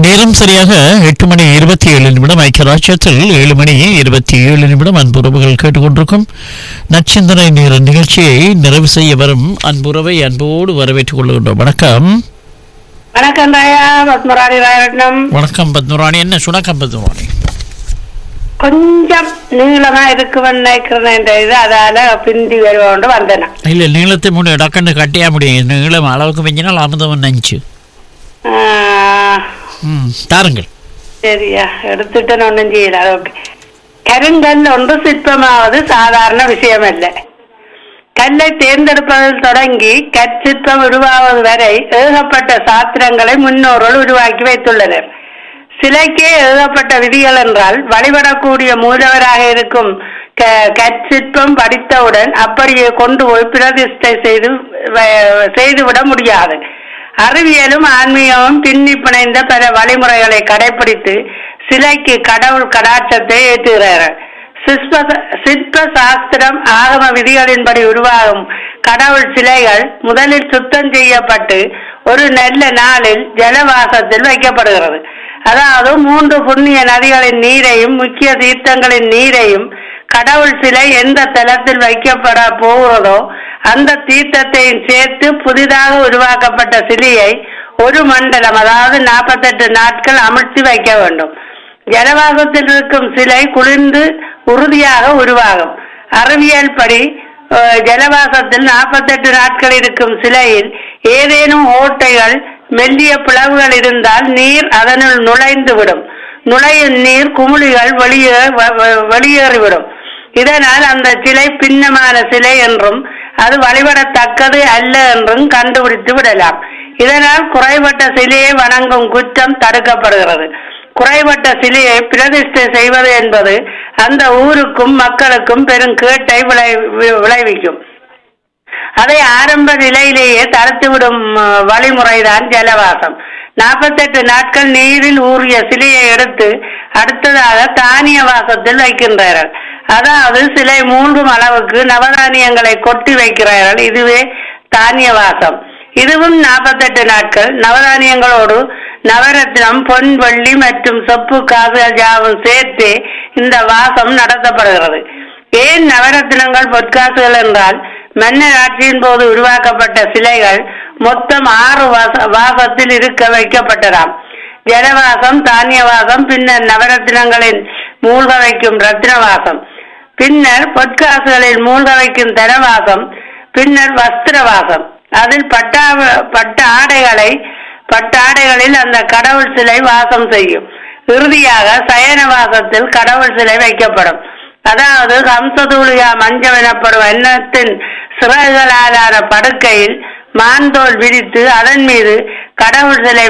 நேரம் சரியாக 8:27 ஐக்கியராட்சியத்தில் 7:27 அன்புறவுகள் கேட்டுக்கொண்டிருக்கும் நச்சிந்தனை நேர நிகழ்ச்சியை நிறைவு செய்ய வரும் அன்புறவை அன்போடு வரவேற்றுக் கொள்கின்றோம். வணக்கம். வணக்கம் ராயா, பத்மராணி ராயரட்னம். வணக்கம் பத்மராணி. என்ன சுணக்கம் பத்மராணி? கொஞ்சம் நீளமா இருக்குன்னு நினைக்கிறேன், இது அதால பிந்தி வருவோண்டு வந்தேன். இல்ல, நீளத்தை மூணு இடக்கண்டு கட்டியா முடியும். நீளம் அளவுக்கு மிஞ்சினால் அமுதம் நஞ்சு. தாருங்கள். சரியா, எடுத்துட்டு ஒன்றும் செய்யல. ஓகே. கருங்கல் ஒன்று சிற்பமாவது சாதாரண விஷயம் அல்ல. கல்லை தேர்ந்தெடுப்பதில் தொடங்கி கற்சிற்பம் உருவாவது வரை ஏகப்பட்ட சாஸ்திரங்களை முன்னோர்கள் உருவாக்கி வைத்துள்ளனர். சிலைக்கே எழுதப்பட்ட விதிகள் என்றால் வழிபடக்கூடிய மூலவராக இருக்கும் கற்சிற்பம் படித்தவுடன் அப்படியே கொண்டு போய் பிரதிஷ்டை செய்துவிட முடியாது. அறிவியலும் ஆன்மீகமும் பின்னி பிணைந்த பல வழிமுறைகளை கடைபிடித்து சிலைக்கு கடவுள் கடாட்சத்தை ஏற்றுகிறார்கள். சிற்ப சாஸ்திரம் ஆகம விதிகளின்படி உருவாகும் கடவுள் சிலைகள் முதலில் சுத்தம் செய்யப்பட்டு ஒரு நல்ல நாளில் ஜலவாசத்தில் வைக்கப்படுகிறது. அதாவது 3 புண்ணிய நதிகளின் நீரையும் முக்கிய தீர்த்தங்களின் நீரையும் கடவுள் சிலை எந்த தலத்தில் வைக்கப்பட போகிறதோ அந்த தீர்த்தத்தையும் சேர்த்து புதிதாக உருவாக்கப்பட்ட சிலையை ஒரு மண்டலம், அதாவது 48 நாட்கள் அமிழ்த்தி வைக்க வேண்டும். ஜலவாசத்தில் இருக்கும் சிலை குளிர்ந்து உறுதியாக உருவாகும். அறிவியல் படி ஜலவாசத்தில் 48 நாட்கள் இருக்கும் சிலையில் ஏதேனும் ஓட்டைகள், மெல்லிய பிளவுகள் இருந்தால் நீர் அதனுள் நுழைந்து விடும். நுழையும் நீர் குமிழிகள் வெளியேறிவிடும். இதனால் அந்த சிலை பின்னமான சிலை என்றும் அது வழிபடத்தக்கது அல்ல என்றும் கண்டுபிடித்து விடலாம். இதனால் குறைபட்ட சிலையை வணங்கும் குற்றம் தடுக்கப்படுகிறது. குறைபட்ட சிலையை பிரதிஷ்டை செய்வது என்பது அந்த ஊருக்கும் மக்களுக்கும் பெரும் கேட்டை விளைவிக்கும். அதை ஆரம்ப நிலையிலேயே தடுத்துவிடும் வழிமுறைதான் ஜலவாசம். 48 நாட்கள் நீரில் ஊறிய சிலையை எடுத்து அடுத்ததாக தானிய வாசத்தில் வைக்கின்றார்கள். அதாவது சிலை மூழ்கும் அளவுக்கு நவதானியங்களை கொட்டி வைக்கிறார்கள். இதுவே தானிய வாசம். இதுவும் 48 நாட்கள். நவதானியங்களோடு நவரத்னம், பொன், வெள்ளி மற்றும் செப்பு காசுகள் யாவும் சேர்த்து இந்த வாசம் நடத்தப்படுகிறது. ஏன் நவரத்னங்கள், பொற்காசுகள் என்றால் மன்னர் ஆட்சியின் போது உருவாக்கப்பட்ட சிலைகள் மொத்தம் 6 வாசத்தில் இருக்க வைக்கப்பட்டதாம். ஜலவாசம், தானியவாசம், பின்னர் நவரத்னங்களின் மூழ்க வைக்கும் ரத்னவாசம், பின்னர் பொற்காசுகளில் மூழ்க வைக்கும் தனவாசம், பின்னர் வஸ்திரவாசம். அதில் பட்டாடைகளில் அந்த கடவுள் சிலை வாசம் செய்யும். இறுதியாக சயனவாசத்தில் கடவுள் சிலை வைக்கப்படும். அதாவது ஹம்சதூளியா மஞ்சம் எனப்படும் அன்னத்தின் சிறகுகளாலான படுக்கையில் மான்தோல் விரித்து அதன் மீது கடவுள் சிலை